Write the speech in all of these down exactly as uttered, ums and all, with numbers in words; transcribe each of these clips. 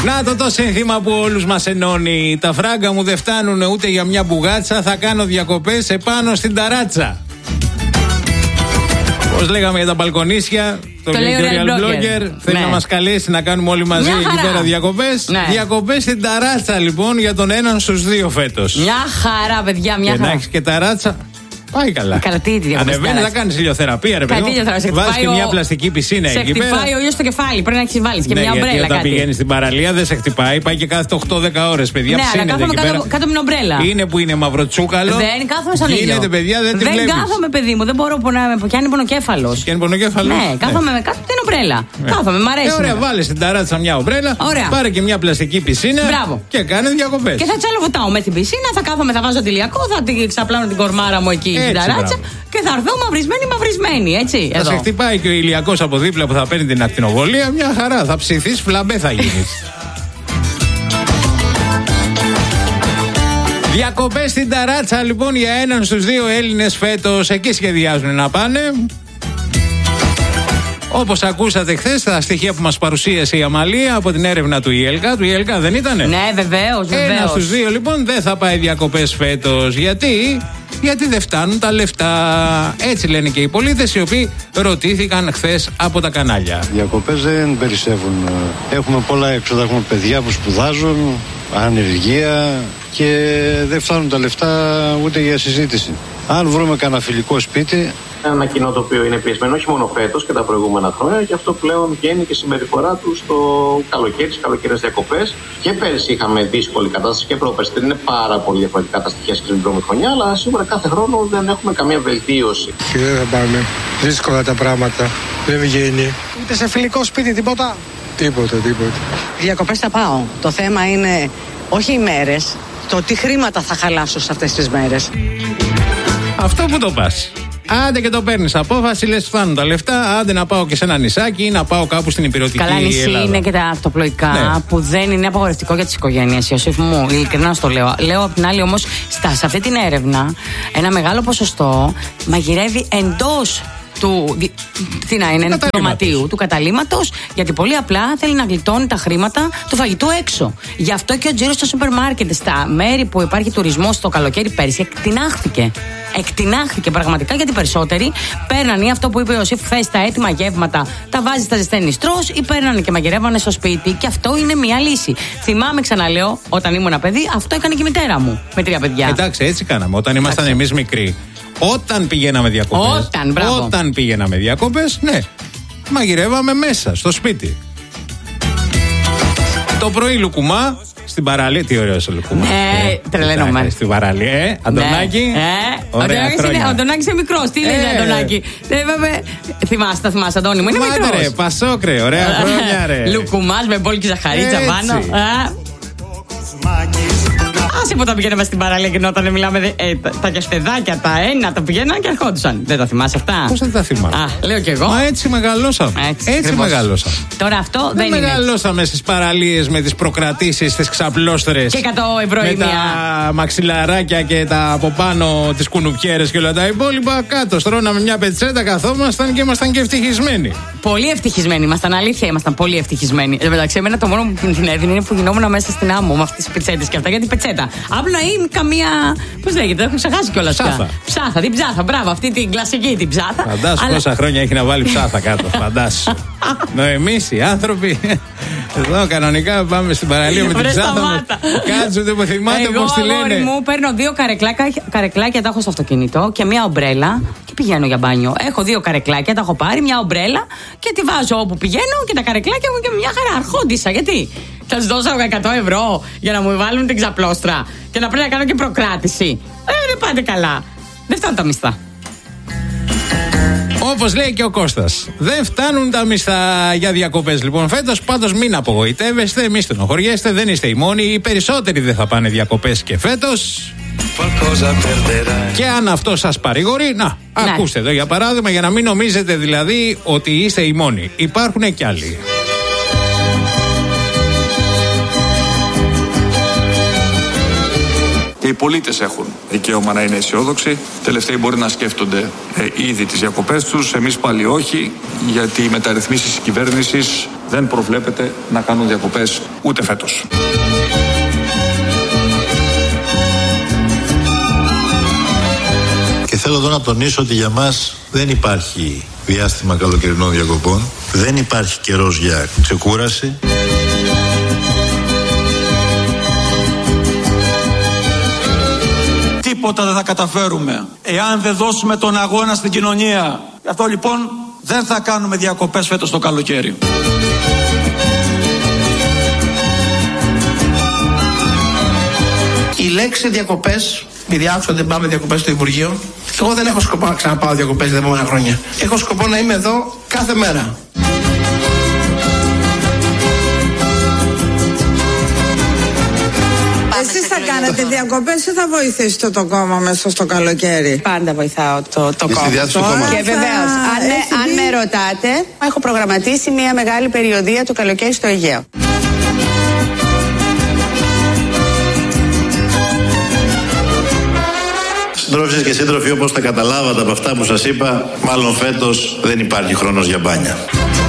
Να το το σύνθημα που όλους μας ενώνει. Τα φράγκα μου δεν φτάνουν ούτε για μια μπουγάτσα. Θα κάνω διακοπές επάνω στην ταράτσα. Πώς λέγαμε για τα μπαλκονίσια. Το, το λέει ο real blogger. blogger. Θέλει ναι. να μας καλέσει να κάνουμε όλοι μαζί εκεί πέρα διακοπές. Ναι. Διακοπές στην ταράτσα λοιπόν για τον έναν στους δύο φέτος. Μια χαρά, παιδιά, μια και χαρά. Να έχεις και ταράτσα. Πάει καλά. Ανεβαίνει, θα κάνει ηλιοθεραπεία, ρε παιδί. Βάζει και μια πλαστική πισίνα εκεί πέρα. Σε χτυπάει ο ήλιος στο κεφάλι. Πρέπει να έχεις βάλει και ναι, μια ομπρέλα. Όταν πηγαίνει στην παραλία δεν σε χτυπάει. Πάει και κάθεται οκτώ δέκα ώρες, παιδιά. Ναι, αλλά κάθομαι κάτω, κάτω από την ομπρέλα. Είναι που είναι μαυροτσούκαλο. Δεν κάθομαι στον ήλιο. Γίνεται, παιδιά, δεν, δεν κάθομαι, παιδί μου. Δεν μπορώ να με πιάνει πονοκέφαλος. Πιάνει πονοκέφαλο. Ναι, κάθομαι με κάτω από την ομπρέλα. Κάθομαι, μ' αρέσει. Ωραία, βάλε στην ταράτσα μια ομπρέλα. Πάρε και μια πλαστική πισίνα. Και κάνε διακοπές. Και θα τσαλοβουτάω με την πισίνα, θα κάθομαι, θα βάζω τηλιακό, θα ξαπλώνω την κορμάρα μου εκεί στην ταράτσα. Και θα έρθω μαυρισμένη, μαυρισμένη, έτσι. Θα σε χτυπάει και ο ηλιακός από δίπλα που θα παίρνει την ακτινοβολία. Μια χαρά, θα ψηθείς, φλαμπέ θα γίνεις. Διακοπές στην ταράτσα λοιπόν για έναν στους δύο Έλληνες φέτος. Εκεί σχεδιάζουν να πάνε. Όπως ακούσατε χθες τα στοιχεία που μας παρουσίασε η Αμαλία από την έρευνα του ΙΕΛΚΑ. Του ΙΕΛΚΑ δεν ήτανε? Ναι, βεβαίως, βεβαίως. Ένας στους δύο λοιπόν δεν θα πάει διακοπές φέτος. Γιατί? Γιατί δεν φτάνουν τα λεφτά. Έτσι λένε και οι πολίτες οι οποίοι ρωτήθηκαν χθες από τα κανάλια. Οι διακοπές δεν περισσεύουν. Έχουμε πολλά έξοδα, έχουμε παιδιά που σπουδάζουν, ανεργία και δεν φτάνουν τα λεφτά ούτε για συζήτηση. Αν βρούμε κανένα φιλικό σπίτι. Ένα κοινό το οποίο είναι πιεσμένο όχι μόνο φέτος και τα προηγούμενα χρόνια, και αυτό πλέον βγαίνει και συμπεριφορά του στο καλοκαίρι, στις καλοκαιρινές διακοπές. Και πέρυσι είχαμε δύσκολη κατάσταση και πρόπερσι. Δεν είναι πάρα πολύ διαφορετικά τα στοιχεία στην προηγούμενη χρονιά, αλλά σίγουρα κάθε χρόνο δεν έχουμε καμία βελτίωση. Και δεν θα πάμε. Δύσκολα τα πράγματα. Δεν βγαίνει. Ούτε σε φιλικό σπίτι, τίποτα. Τίποτα, τίποτα. Διακοπές θα πάω. Το θέμα είναι όχι οι μέρες, το τι χρήματα θα χαλάσω σε αυτές τις μέρες. Αυτό που το πας. Άντε και το παίρνεις απόφαση, λες φτάνουν τα λεφτά. Άντε να πάω και σε ένα νησάκι ή να πάω κάπου στην υπηρετική Ελλάδα. Καλά, νησί Ελλάδα. Είναι και τα αυτοπλοϊκά ναι. που δεν είναι απαγορευτικό για τις οικογένειες. Ιωσήφ μου, ειλικρινά στο λέω. Λέω απ' την άλλη όμως, στα, σε αυτή την έρευνα, ένα μεγάλο ποσοστό μαγειρεύει εντός του, τι να είναι, του δωματίου, του καταλήμματος, γιατί πολύ απλά θέλει να γλιτώνει τα χρήματα του φαγητού έξω. Γι' αυτό και ο τζίρος στο σούπερ μάρκετ, στα μέρη που υπάρχει τουρισμός το καλοκαίρι πέρσι, εκτινάχθηκε. Εκτινάχθηκε πραγματικά, γιατί περισσότεροι παίρναν ή αυτό που είπε ο Ιωσήφ χθες, τα έτοιμα γεύματα, τα βάζει, τα ζεσταίνεις, τρως, ή παίρνανε και μαγειρεύανε στο σπίτι. Και αυτό είναι μια λύση. Θυμάμαι, ξαναλέω, όταν ήμουν παιδί, αυτό έκανε και η μητέρα μου με τρία παιδιά. Εντάξει, έτσι κάναμε όταν ήμασταν εμείς μικροί. Όταν πηγαίναμε διακοπές. Όταν, μπράβο. Όταν πηγαίναμε διακοπές, ναι. Μαγειρεύαμε μέσα, στο σπίτι. Το πρωί λουκουμά, στην παραλία. Τι ωραίο ο λουκουμά. Ναι, ε, τρελαίνομαι. Στην παραλία, ε, Αντωνάκη. Ναι, ε, ο Αντωνάκης είναι μικρός. Τι λέει, Αντωνάκη. Ε, βέβαια, θυμάσαι, τα θυμάσαι, Αντώνη μου. Είναι μικρός. Μάτε ρε, πασόκρε, ωραία χρόνια ρε. Λουκουμάς με μπόλικη ζαχαρίτσα πάνω. Άσε που τα πηγαίναμε στην παραλία και όταν μιλάμε ε, τα, τα κεφτεδάκια, τα ένα, τα πηγαίναν και ερχόντουσαν. Δεν τα θυμάσαι αυτά? Πώς δεν τα θυμάμαι? Α, λέω κι εγώ. Μα έτσι μεγαλώσαμε. Έτσι, έτσι μεγαλώσαμε. Τώρα αυτό δεν, δεν είναι. Μεγαλώσαμε στις παραλίες με τις προκρατήσεις, τις ξαπλώστερες. Και εκατό ευρώ με η μία. Τα μαξιλαράκια και τα από πάνω τις κουνουπιέρες και όλα τα υπόλοιπα. Κάτω στρώναμε μια πετσέτα, καθόμασταν και ήμασταν και ευτυχισμένοι. Πολύ ευτυχισμένοι ήμασταν, αλήθεια ήμασταν πολύ ευτυχισμένοι. Εν μεταξύ, εμένα το μόνο που την έδινε είναι που γινόμουν μέσα στην άμμο με αυτές τις πετσέτες και αυτά, γιατί πετσέτα. Απλά ή καμία. Πώς λέγεται, έχω ξεχάσει κιόλας. Ψάθα. Ψάθα, την ψάθα, μπράβο, αυτή την κλασική την ψάθα. Φαντάσου αλλά... πόσα χρόνια έχει να βάλει ψάθα κάτω. Φαντάσου. Νο εμείς οι άνθρωποι. Εδώ κανονικά πάμε στην παραλία με την ψάθα. Κάτσετε που θυμάται πώς τη λένε. Εγώ μου παίρνω δύο καρεκλάκια, καρεκλάκια τα έχω στο αυτοκίνητο και μια ομπρέλα και πηγαίνω για μπάνιο. Έχω δύο καρεκλάκια, τα έχω πάρει, μια ομπρέλα και τη βάζω όπου πηγαίνω και τα καρεκλάκια μου και μια χαρά. Αρχόντισα, γιατί? Θα του δώσω εκατό ευρώ για να μου βάλουν την ξαπλώστρα και να πρέπει να κάνω και προκράτηση. Ε, δεν πάτε καλά. Δεν φτάνουν τα μισθά. Όπως λέει και ο Κώστας, δεν φτάνουν τα μισθά για διακοπές λοιπόν φέτος. Πάντως μην απογοητεύεστε, μη στενοχωριέστε, δεν είστε οι μόνοι. Οι περισσότεροι δεν θα πάνε διακοπές και φέτος. Και αν αυτό σας παρηγορεί, να, ναι. Ακούστε εδώ για παράδειγμα, για να μην νομίζετε δηλαδή ότι είστε οι μόνοι. Υπάρχουν και άλλοι. Και οι πολίτες έχουν δικαίωμα να είναι αισιόδοξοι. Τελευταίοι μπορεί να σκέφτονται ε, ήδη τις διακοπές τους. Εμείς πάλι όχι, γιατί οι μεταρρυθμίσεις της κυβέρνησης δεν προβλέπεται να κάνουν διακοπές ούτε φέτος. Και θέλω εδώ να τονίσω ότι για μας δεν υπάρχει διάστημα καλοκαιρινών διακοπών. Δεν υπάρχει καιρός για ξεκούραση. Τίποτα δεν θα καταφέρουμε εάν δεν δώσουμε τον αγώνα στην κοινωνία. Γι' αυτό λοιπόν δεν θα κάνουμε διακοπές φέτος το καλοκαίρι. Η λέξη διακοπές, επειδή άκουσα ότι δεν πάμε διακοπές στο Υπουργείο, εγώ δεν έχω σκοπό να ξαναπάω διακοπές τα επόμενα χρόνια. Έχω σκοπό να είμαι εδώ κάθε μέρα. Εσείς θα κάνετε διακοπές ή θα βοηθήσετε το κόμμα μέσα στο καλοκαίρι? Πάντα βοηθάω το, το κόμμα. Και βεβαίως, αν, αν με ρωτάτε, έχω προγραμματίσει μια μεγάλη περιοδία του καλοκαίρι στο Αιγαίο. Συντρόφισσες και σύντροφοι, όπως τα καταλάβατε από αυτά που σας είπα, μάλλον φέτος δεν υπάρχει χρόνος για μπάνια.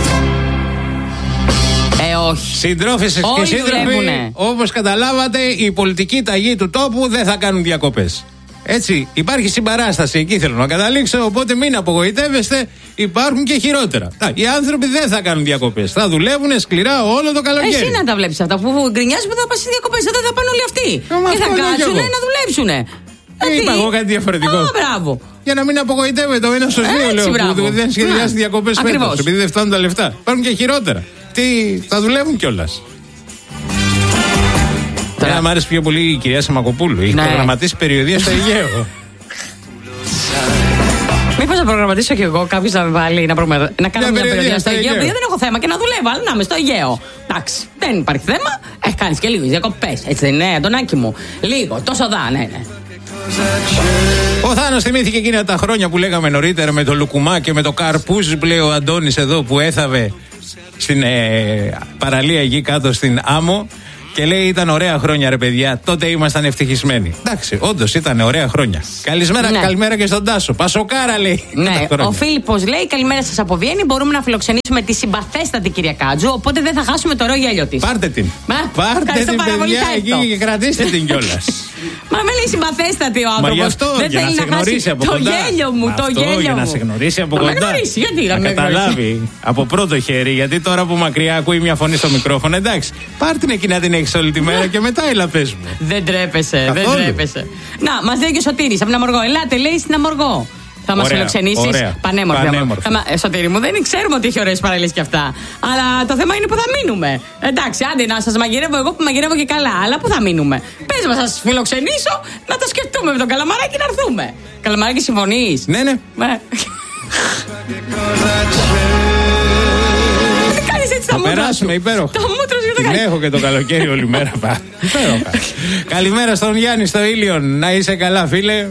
Ε, όχι. Συντρόφισσες και σύντροφοι, όπως καταλάβατε, η πολιτική ταγή του τόπου δεν θα κάνουν διακοπές. Έτσι, υπάρχει συμπαράσταση, εκεί θέλω να καταλήξω. Οπότε μην απογοητεύεστε, υπάρχουν και χειρότερα. Οι άνθρωποι δεν θα κάνουν διακοπές. Θα δουλεύουν σκληρά όλο το καλοκαίρι. Εσύ να τα βλέπεις αυτά που γκρινιάζουν που θα πας στις διακοπές. Δεν θα πάνε όλοι αυτοί. Ε, και θα κάτσουν να δουλέψουν. Δεν είπα εγώ κάτι διαφορετικό. Α, μπράβο. Για να μην απογοητεύεται ο ένας στους δύο, λέω. Μπράβο. Που δεν σχεδιάζει διακοπές φέτος. Επειδή δεν φτάνουν τα λεφτά. Υπάρχουν και χειρότερα. Τι, θα δουλεύουν κιόλας. Τώρα μου άρεσε πιο πολύ η κυρία Σαμακοπούλου. Έχει ναι. προγραμματίσει περιοδία στο Αιγαίο. Μήπως θα προγραμματίσω κι εγώ κάποιος να με βάλει να, προγραμμα... να κάνω μια περιοδία στο Αιγαίο. Επειδή δεν έχω θέμα και να δουλεύω, αλλά να είμαι στο Αιγαίο. Εντάξει, δεν υπάρχει θέμα. Έχει κάνει και λίγο διακοπές. Έτσι δεν είναι, Αντωνάκη μου. Λίγο, τόσο δά, ναι, ναι. Ο Θάνος θυμήθηκε εκείνα τα χρόνια που λέγαμε νωρίτερα με το Λουκουμά και με το Καρπούζι που λέει ο Αντώνης εδώ που έθαβε στην ε, παραλία εκεί κάτω στην Άμμο. Και λέει ήταν ωραία χρόνια ρε παιδιά, τότε ήμασταν ευτυχισμένοι. Εντάξει, όντως ήταν ωραία χρόνια. Καλησπέρα, ναι. Καλημέρα και στον Τάσο. Πασοκάρα λέει. Ναι, ο Φίλιππος λέει καλημέρα σας από Βιέννη. Μπορούμε να φιλοξενήσουμε τη συμπαθέστατη κυρία Κάτζου, οπότε δεν θα χάσουμε το ωραίο γέλιο της. Πάρτε την. Μα, Πάρτε την παιδιά εκεί και κρατήστε την κιόλας. Μα με λέει συμπαθέστατη ο άνθρωπος. Μα γι' αυτό δεν για να σε γνωρίσει από κοντά. Το γέλιο μου, το γέλιο μου. Για να σε γνωρίσει από κοντά. Γιατί να καταλάβει από πρώτο χέρι, γιατί τώρα από μακριά ακούει μια φωνή στο μικρόφωνο. Εντάξει, πάρ' την εκεί να την έχεις όλη τη μέρα και μετά έλα πες μου. Δεν τρέπεσαι, δεν τρέπεσαι. Να, μας λέει και ο Σωτήρης από την Αμοργό. Ελάτε, λέει στην Αμοργό. Θα μας φιλοξενήσεις. Πανέμορφα. Θα... Σωτήρη μου, δεν ξέρουμε ότι έχει ωραίες παραλίες και αυτά. Αλλά το θέμα είναι που θα μείνουμε. Εντάξει, άντε να σας μαγειρεύω εγώ που μαγειρεύω και καλά. Αλλά που θα μείνουμε. Πες μας, σας φιλοξενήσω, να το σκεφτούμε με τον Καλαμαράκι να έρθουμε. Καλαμαράκι, συμφωνείς? Ναι, ναι. Θα περάσουμε υπέροχα. Την έχω και το καλοκαίρι όλη μέρα. Υπέροχα. Καλημέρα στον Γιάννη στο Ήλιον. Να είσαι καλά, φίλε.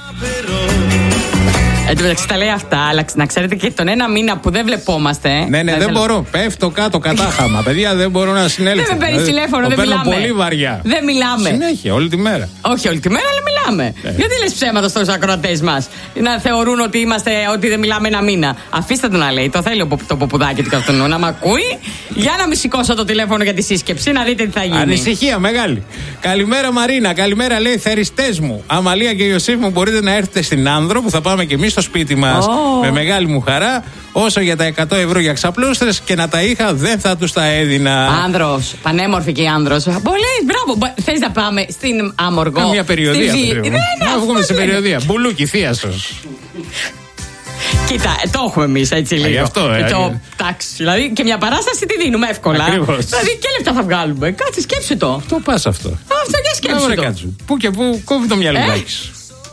Εν τω μεταξύ τα λέει αυτά, αλλά να ξέρετε και τον ένα μήνα που δεν βλεπόμαστε. Ναι, ναι, δεν θέλω... μπορώ. Πέφτω κάτω κατάχαμα. Παιδιά, δεν μπορώ να συνέλθω. Δεν με παίρνει τηλέφωνο, δεν μιλάμε. Πολύ βαριά. Δεν μιλάμε. Συνέχεια, όλη τη μέρα. Όχι όλη τη μέρα, αλλά μιλάμε. Ε. Γιατί λες ψέματα στους ακροατές μας να θεωρούν ότι είμαστε, ότι δεν μιλάμε ένα μήνα. Αφήστε τον να λέει. Το θέλει το ποπουδάκι του καθενό να μ' ακούει. Για να μην σηκώσω το τηλέφωνο για τη σύσκεψη, να δείτε τι θα γίνει. Ανησυχία μεγάλη. Καλημέρα Μαρίνα, καλημέρα λέει θεριστές μου. Αμαλία και Ιωσήφ μου, μπορείτε να έρθετε στην Άνδρο που θα πάμε και εμείς στο σπίτι μας oh. με μεγάλη μου χαρά. Όσο για τα εκατό ευρώ για ξαπλώστρες και να τα είχα, δεν θα τους τα έδινα. Άνδρος, πανέμορφη και Άνδρος. Πολύ, μπράβο. Θες να πάμε στην Αμοργό? Μια περιοδία. Να βγούμε σε περιοδία. Μπουλούκι, θείασος. Κοίτα, το έχουμε εμείς έτσι λίγο. Γι' αυτό, ε. Το, τάξη, δηλαδή και μια παράσταση τη δίνουμε εύκολα. Ακριβώς. Δηλαδή και λεπτά θα βγάλουμε. Κάτσε, σκέψου το. Το πας αυτό. Αυτό και σκέψου το. Κάτσου. Πού και πού κόβει το μυαλουδάκι σου.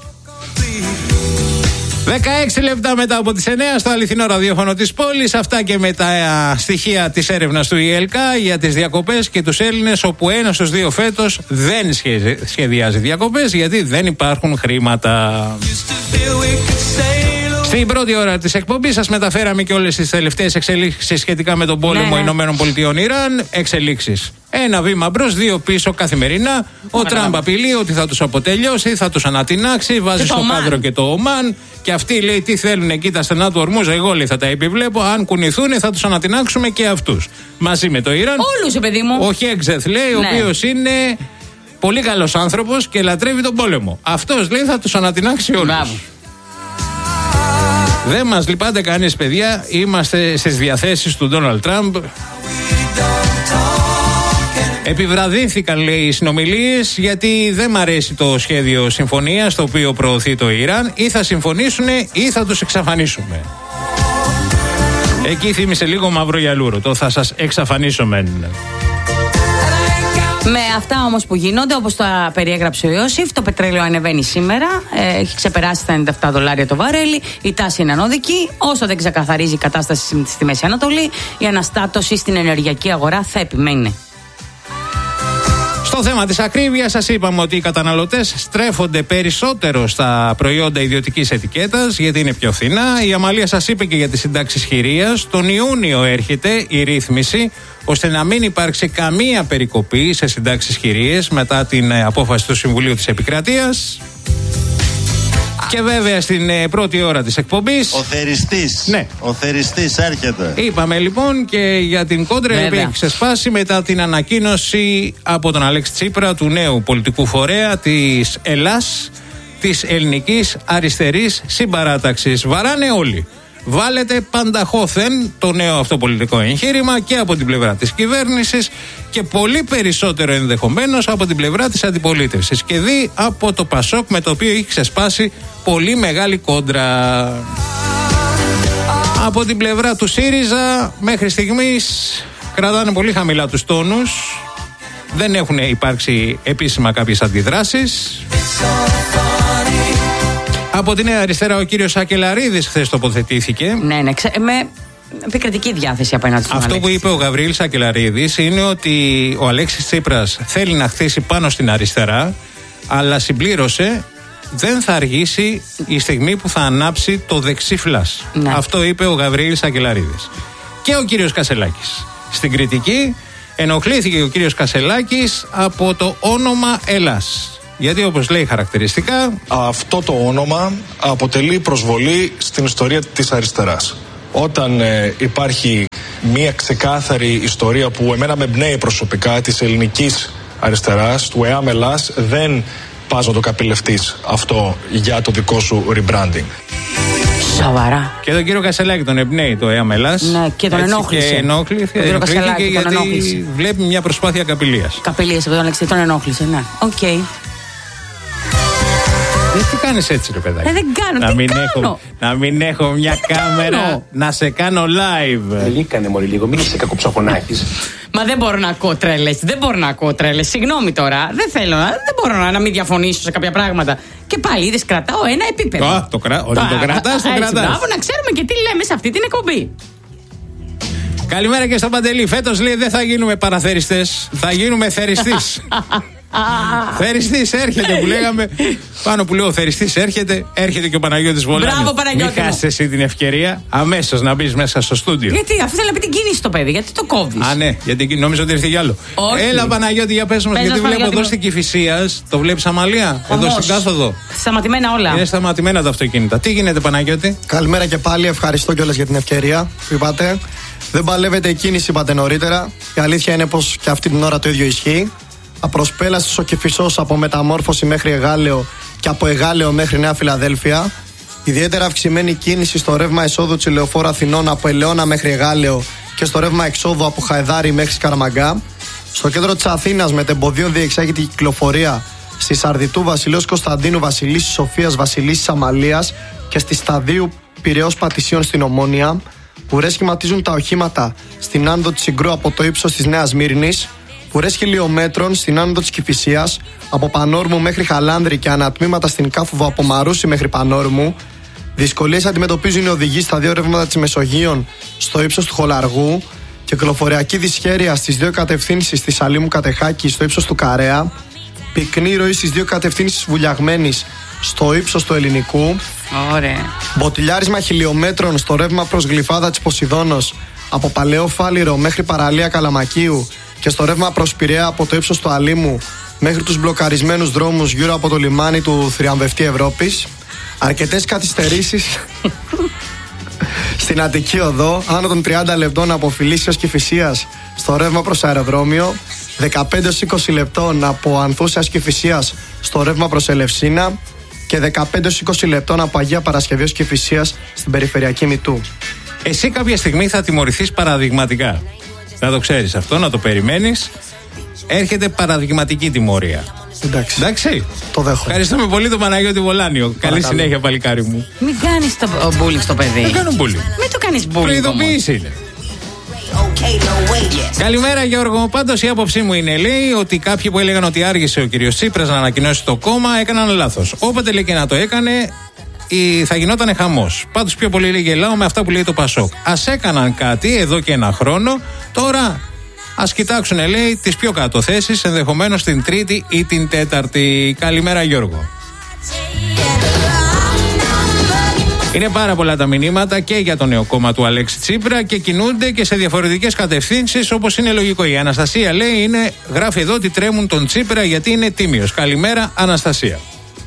δεκαέξι λεπτά μετά από τις εννιά στο αληθινό ραδιόφωνο της πόλης. Αυτά και με τα στοιχεία της έρευνας του ΙΕΛΚΑ για τις διακοπές και τους Έλληνες, όπου ένας στους δύο φέτος δεν σχεδιάζει διακοπές γιατί δεν υπάρχουν χρήματα. Στην πρώτη ώρα της εκπομπής σας μεταφέραμε και όλες τις τελευταίες εξελίξεις σχετικά με τον πόλεμο ναι. Ηνωμένων Πολιτειών Ιράν. Εξελίξεις. Ένα βήμα μπρος, δύο πίσω καθημερινά. Ο ναι, Τραμπ απειλεί ότι θα τους αποτελειώσει, θα τους ανατινάξει, βάζει στο κάδρο και το Ομάν. Και αυτοί λέει τι θέλουν εκεί τα στενά του Ορμούζ. Εγώ λέει θα τα επιβλέπω. Αν κουνηθούν θα τους ανατινάξουμε και αυτούς. Μαζί με το Ιράν. Όλους, παιδί μου. Ο Χέγξεθ λέει, ναι. ο οποίος είναι πολύ καλός άνθρωπος και λατρεύει τον πόλεμο. Αυτός λέει θα τους ανατινάξει όλους. Μπράβο. Δεν μας λυπάται κανείς, παιδιά. Είμαστε στις διαθέσεις του Ντόναλντ Τραμπ. Επιβραδύνθηκαν, λέει, οι συνομιλίες γιατί δεν μ' αρέσει το σχέδιο συμφωνίας το οποίο προωθεί το Ιράν. Ή θα συμφωνήσουν ή θα τους εξαφανίσουμε. Εκεί θύμισε λίγο Μαύρο Γιαλούρο. Το θα σας εξαφανίσουμε. Με αυτά όμως που γίνονται, όπως τα περιέγραψε ο Ιώσιφ, το πετρέλαιο ανεβαίνει σήμερα. Ε, έχει ξεπεράσει τα ενενήντα επτά δολάρια το βαρέλι. Η τάση είναι ανώδικη. Όσο δεν ξεκαθαρίζει η κατάσταση στη Μέση Ανατολή, η αναστάτωση στην ενεργειακή αγορά θα επιμένει. Στο θέμα της ακρίβειας, σας είπαμε ότι οι καταναλωτές στρέφονται περισσότερο στα προϊόντα ιδιωτικής ετικέτας γιατί είναι πιο φθηνά. Η Αμαλία σας είπε και για τις συντάξεις χειρίας. Τον Ιούνιο έρχεται η ρύθμιση ώστε να μην υπάρξει καμία περικοπή σε συντάξεις χειρίες μετά την απόφαση του Συμβουλίου της Επικρατείας. Και βέβαια στην ε, πρώτη ώρα της εκπομπής. Ο θεριστής. Ναι. Ο θεριστής έρχεται. Είπαμε λοιπόν και για την κόντρα η οποία έχει ξεσπάσει μετά την ανακοίνωση από τον Αλέξη Τσίπρα του νέου πολιτικού φορέα της Ελλάς, της Ελληνικής Αριστερής Συμπαράταξης. Βαράνε όλοι. Βάλετε πανταχώθεν το νέο αυτό πολιτικό εγχείρημα και από την πλευρά της κυβέρνησης και πολύ περισσότερο ενδεχομένως από την πλευρά της αντιπολίτευσης και δει από το Πασόκ με το οποίο έχει ξεσπάσει πολύ μεγάλη κόντρα. Από την πλευρά του ΣΥΡΙΖΑ μέχρι στιγμής κρατάνε πολύ χαμηλά τους τόνους, δεν έχουν υπάρξει επίσημα κάποιες αντιδράσεις. Από τη Νέα Αριστερά ο κύριος Σακελαρίδης χθες τοποθετήθηκε. Ναι, ναι, ξε... με επικρατική διάθεση απέναντι στον Αυτό Αλέξη. που είπε ο Γαβρίλ Σακελαρίδης είναι ότι ο Αλέξης Τσίπρας θέλει να χτίσει πάνω στην αριστερά, αλλά συμπλήρωσε δεν θα αργήσει η στιγμή που θα ανάψει το δεξί φλας. Ναι. Αυτό είπε ο Γαβρίλ Σακελαρίδης. Και ο κύριος Κασελάκης. Στην κριτική ενοχλήθηκε ο κύριος Κασελάκης από το όνομα Ελλάς. Γιατί όπως λέει χαρακτηριστικά, αυτό το όνομα αποτελεί προσβολή στην ιστορία της αριστεράς. Όταν ε, υπάρχει μια ξεκάθαρη ιστορία που εμένα με εμπνέει προσωπικά της ελληνικής αριστεράς, του ΕΑΜ Ελλάς, δεν πας να το καπηλευτείς αυτό για το δικό σου rebranding. Σοβαρά. Και τον κύριο Κασελάκη τον εμπνέει το ΕΑΜ Ελλάς. Ναι, και τον ενόχλησε. Και ενόχλησε. Τον κύριο Κασελάκη τον γιατί ενόχλησε. βλέπει μια προσπάθεια καπηλείας. Καπηλείας από τον Αλέξη, τον ενόχλησε, ναι. Οκ. Okay. Ε, τι κάνεις έτσι ρε παιδάκι? Ε, δεν κάνω, να τι μην κάνω. Έχω, να μην έχω μια τι κάμερα κάνω. να σε κάνω live. Λύκανε μόλι λίγο, μην είσαι κακοψαχωνάκης. Μα δεν μπορώ να ακούω τρέλες, δεν μπορώ να ακούω τρέλες. Συγγνώμη τώρα, δεν θέλω, δεν μπορώ να, να μην διαφωνήσω σε κάποια πράγματα. Και πάλι είδες, κρατάω ένα επίπεδο. Α, το, κρα... Όταν το κρατάς, το κρατάς. Μπράβο, να ξέρουμε και τι λέμε σε αυτή την εκπομπή. Καλημέρα και στον Παντελή. Φέτος λέει δεν θα γίνουμε παραθεριστές, θα γίνουμε θεριστής. Θεριστής έρχεται που λέγαμε. Πάνω που λέω θεριστής έρχεται, έρχεται και ο Παναγιώτης Βολάνης. Μπράβο, Παναγιώτη. Μην χάσεις εσύ την ευκαιρία αμέσως να μπεις μέσα στο στούντιο. Γιατί, αφού θέλει να πει την κίνηση το παιδί, γιατί το κόβεις? Α, ναι, γιατί νόμιζα ότι ήρθε κι άλλο. Όχι. Έλα, Παναγιώτη, για πες μας, γιατί βλέπω εδώ στην Κηφισίας, το βλέπεις Αμαλία, εδώ στην κάθοδο. Σταματημένα όλα. Είναι σταματημένα τα αυτοκίνητα. Τι γίνεται, Παναγιώτη? Καλημέρα και πάλι, ευχαριστώ κιόλας για την ευκαιρία που είπατε. Δεν παλεύεται η κίνηση, είπατε νωρίτερα. Η αλήθεια είναι πως και αυτή την ώρα το ίδιο ισχύει. Απροσπέλαστος ο Κηφισός από Μεταμόρφωση μέχρι Εγάλεο και από Εγάλεο μέχρι Νέα Φιλαδέλφια. Ιδιαίτερα αυξημένη κίνηση στο ρεύμα εισόδου της Λεωφόρου Αθηνών από Ελαιώνα μέχρι Εγάλεο και στο ρεύμα εξόδου από Χαϊδάρη μέχρι Σκαραμαγκά. Στο κέντρο της Αθήνας μετεμποδίων διεξάγεται η κυκλοφορία στη Σαρδιτού Βασιλέως Κωνσταντίνου, Βασιλίσσης Σοφίας, Βασιλίσσης Αμαλίας και στη Σταδίου Πειραιώς Πατησίων στην Ομόνια. Ουρές σχηματίζουν τα οχήματα στην άνοδο της Συγκρού από το ύψος της Νέας Μύρινης. Ουρές χιλιόμετρων στην άνοδο της Κηφισίας από Πανόρμου μέχρι Χαλάνδρη και ανατμήματα στην Κάφοβο από Μαρούσι μέχρι Πανόρμου. Δυσκολίες αντιμετωπίζουν οι οδηγοί στα δύο ρεύματα της Μεσογείων στο ύψος του Χολαργού. Κυκλοφοριακή δυσχέρεια στις δύο κατευθύνσεις της Αλήμου Κατεχάκη στο ύψος του Καρέα. Πυκνή ροή στις δύο κατευθύνσεις βουλιαγμένης στο ύψος του ελληνικού. Ωραία. Μποτιλιάρισμα χιλιόμετρων στο ρεύμα προς Γλυφάδα της Ποσειδώνος από Παλαιό Φάληρο μέχρι παραλία Καλαμακίου και στο ρεύμα προς Πειραιά από το ύψος του Αλήμου μέχρι τους μπλοκαρισμένους δρόμους γύρω από το λιμάνι του θριαμβευτή Ευρώπης. Αρκετές καθυστερήσεις στην Αττική Οδό, άνω των τριάντα λεπτών από Φιλίσσιος και Κηφισίας στο ρεύμα προς αεροδρόμιο, δεκαπέντε έως είκοσι λεπτών από Ανθούσιας και Κηφισίας στο ρεύμα προς Ελευσίνα και δεκαπέντε έως είκοσι λεπτών από Αγία Παρασκευής και Κηφισίας στην περιφερειακή Μητού. Εσύ κάποια στιγμή θα τιμωρηθείς παραδειγματικά. Να το ξέρεις αυτό, να το περιμένεις. Έρχεται παραδειγματική τιμωρία. Εντάξει. Εντάξει. Το δέχομαι. Ευχαριστούμε πολύ τον Παναγιώτη Βολάνιο. Καλή συνέχεια, παλικάρι μου. Μην κάνεις το bullying στο παιδί. Δεν κάνω bullying. Μην το κάνεις bullying. Προειδοποίηση είναι. Καλημέρα Γιώργο. Πάντως η άποψή μου είναι, λέει, ότι κάποιοι που έλεγαν ότι άργησε ο κύριος Τσίπρας να ανακοινώσει το κόμμα έκαναν λάθος. Όποτε λέει και να το έκανε, θα γινόταν χαμός. Πάντως πιο πολύ λέει γελάω με αυτά που λέει το Πασόκ. Ας έκαναν κάτι εδώ και ένα χρόνο, τώρα ας κοιτάξουν, λέει, τις πιο κάτω θέσεις, ενδεχομένως την Τρίτη ή την Τέταρτη. Καλημέρα Γιώργο. Είναι πάρα πολλά τα μηνύματα και για το νέο κόμμα του Αλέξη Τσίπρα και κινούνται και σε διαφορετικές κατευθύνσεις, όπως είναι λογικό. Η Αναστασία λέει, είναι, γράφει εδώ ότι τρέμουν τον Τσίπρα γιατί είναι τίμιος. Καλημέρα Αναστασία.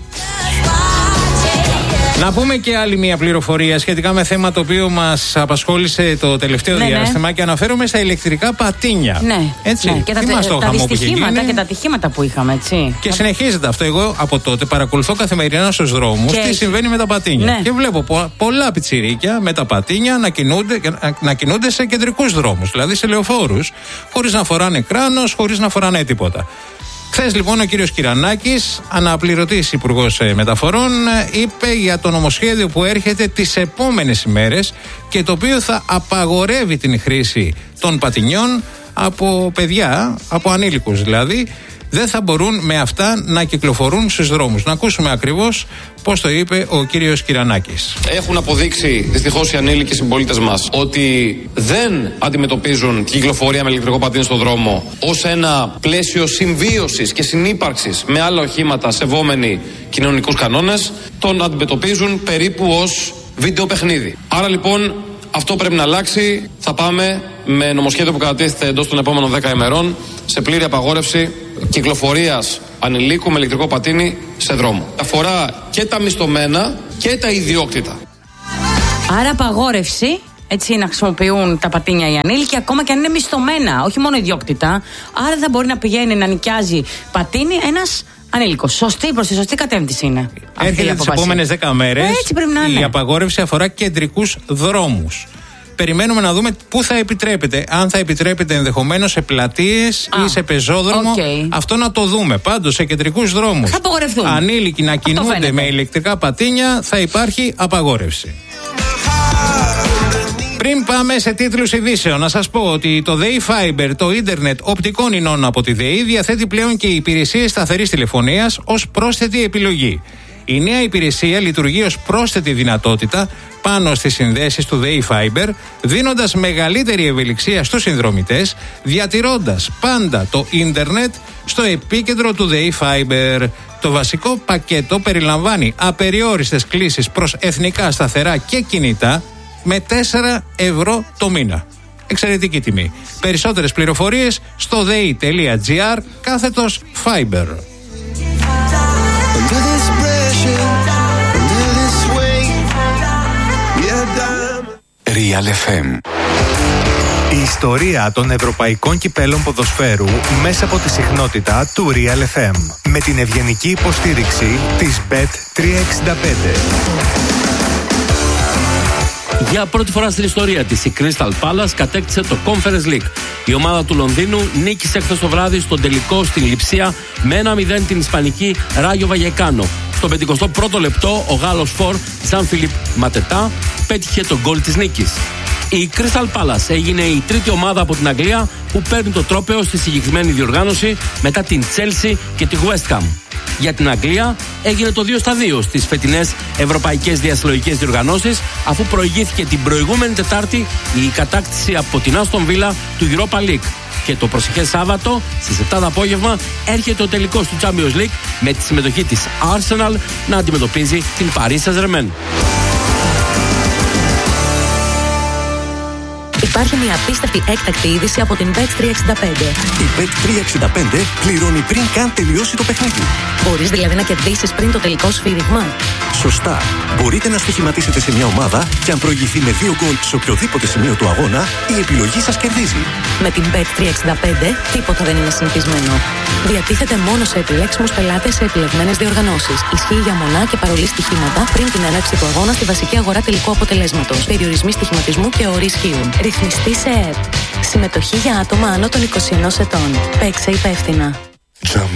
Να πούμε και άλλη μια πληροφορία σχετικά με θέμα το οποίο μας απασχόλησε το τελευταίο ναι, διάστημα ναι. και αναφέρομαι στα ηλεκτρικά πατίνια. Ναι, έτσι. Ναι. Και τα, τα, τα δυστυχήματα και τα ατυχήματα που είχαμε, έτσι. Και συνεχίζεται αυτό. Εγώ από τότε παρακολουθώ καθημερινά στους δρόμους τι συμβαίνει με τα πατίνια. Ναι. Και βλέπω πο, πολλά πιτσιρίκια με τα πατίνια να κινούνται, να κινούνται σε κεντρικούς δρόμους, δηλαδή σε λεωφόρους, χωρίς να φοράνε κράνος, χωρίς να φοράνε τίποτα. Χθες λοιπόν ο κύριος Κυρανάκης, αναπληρωτής υπουργός μεταφορών, είπε για το νομοσχέδιο που έρχεται τις επόμενες ημέρες και το οποίο θα απαγορεύει την χρήση των πατινιών από παιδιά, από ανήλικους δηλαδή. Δεν θα μπορούν με αυτά να κυκλοφορούν στους δρόμους. Να ακούσουμε ακριβώς πώς το είπε ο κύριος Κυρανάκης. Έχουν αποδείξει δυστυχώς οι ανήλικοι συμπολίτες μας ότι δεν αντιμετωπίζουν την κυκλοφορία με ηλεκτρικό πατίνι στον δρόμο ως ένα πλαίσιο συμβίωσης και συνύπαρξης με άλλα οχήματα σεβόμενοι κοινωνικούς κανόνες. Τον αντιμετωπίζουν περίπου ως βίντεο παιχνίδι. Άρα λοιπόν αυτό πρέπει να αλλάξει. Θα πάμε με νομοσχέδιο που κατατίθεται εντός των επόμενων δέκα ημερών σε πλήρη απαγόρευση κυκλοφορίας ανηλίκου με ηλεκτρικό πατίνι σε δρόμο. Αφορά και τα μισθωμένα και τα ιδιόκτητα. Άρα απαγόρευση, έτσι, να χρησιμοποιούν τα πατίνια οι ανήλικοι, ακόμα και αν είναι μισθωμένα, όχι μόνο ιδιόκτητα. Άρα δεν μπορεί να πηγαίνει να νοικιάζει πατίνι ένας ανήλικος. Σωστή, προς τη σωστή κατεύθυνση είναι. Έρχεται τις επόμενες δέκα μέρες. Η απαγόρευση αφορά κεντρικούς δρόμους. Περιμένουμε να δούμε πού θα επιτρέπεται. Αν θα επιτρέπεται ενδεχομένως σε πλατείες ή σε πεζόδρομο. Okay. Αυτό να το δούμε. Πάντως σε κεντρικούς δρόμους, θα απογορευτούν. Ανήλικοι να κινούνται με ηλεκτρικά πατίνια, θα υπάρχει απαγόρευση. Πριν πάμε σε τίτλους ειδήσεων, να σας πω ότι το ΔΕΗ Fiber, το ίντερνετ οπτικών ινών από τη ΔΕΗ, διαθέτει πλέον και υπηρεσίες σταθερής τηλεφωνίας ως πρόσθετη επιλογή. Η νέα υπηρεσία λειτουργεί ως πρόσθετη δυνατότητα πάνω στις συνδέσεις του ΔΕΗ Fiber, δίνοντας μεγαλύτερη ευελιξία στους συνδρομητές, διατηρώντας πάντα το ίντερνετ στο επίκεντρο του ΔΕΗ Fiber. Το βασικό πακέτο περιλαμβάνει απεριόριστες κλήσεις προς εθνικά σταθερά και κινητά με τέσσερα ευρώ το μήνα. Εξαιρετική τιμή. Περισσότερες πληροφορίες στο dei.gr κάθετος Fiber. Real εφ εμ. Η ιστορία των ευρωπαϊκών κυπέλων ποδοσφαίρου μέσα από τη συχνότητα του Real εφ εμ. Με την ευγενική υποστήριξη της μπετ τριακόσια εξήντα πέντε. Για πρώτη φορά στην ιστορία της, η Crystal Palace κατέκτησε το Conference League. Η ομάδα του Λονδίνου νίκησε χθες το βράδυ στον τελικό στην Λειψία με ένα μηδέν την ισπανική Ράγιο Βαγεκάνο. Στο πενηκοστό πρώτο λεπτό, ο Γάλλος φορ Ζαν Φιλίπ Ματετά πέτυχε τον γκολ της νίκης. Η Crystal Palace έγινε η τρίτη ομάδα από την Αγγλία που παίρνει το τρόπαιο στη συγκεκριμένη διοργάνωση μετά την Chelsea και τη West Ham. Για την Αγγλία έγινε το δύο στα δύο στις φετινές ευρωπαϊκές διασυλλογικές διοργανώσεις, αφού προηγήθηκε την προηγούμενη Τετάρτη η κατάκτηση από την Aston Villa του Europa League. Και το προσεχές Σάββατο στις επτά το απόγευμα έρχεται ο τελικός του Champions League με τη συμμετοχή της Arsenal να αντιμετωπίζει την Paris Saint-Germain. Υπάρχει μια απίστευτη έκτακτη είδηση από την μπετ τριακόσια εξήντα πέντε. Η μπετ τριακόσια εξήντα πέντε πληρώνει πριν καν τελειώσει το παιχνίδι. Μπορείς δηλαδή να κερδίσεις πριν το τελικό σφύριγμα. Σωστά. Μπορείτε να στοιχηματίσετε σε μια ομάδα και αν προηγηθεί με δύο γκολ σε οποιοδήποτε σημείο του αγώνα, η επιλογή σας κερδίζει. Με την μπετ τριακόσια εξήντα πέντε τίποτα δεν είναι συνηθισμένο. Διατίθεται μόνο σε επιλέξιμους πελάτες σε επιλεγμένες διοργανώσεις. Ισχύει για μονά και παρολί στοιχήματα πριν την έναρξη του αγώνα στη βασική αγορά τελικού αποτελέσματος. Περιορισμοί στοιχηματισμού και όροι ισχύουν. Ρυθμιστή σε ΕΕΠ. Συμμετοχή για άτομα άνω των είκοσι ενός ετών. Παίξε υπεύθυνα.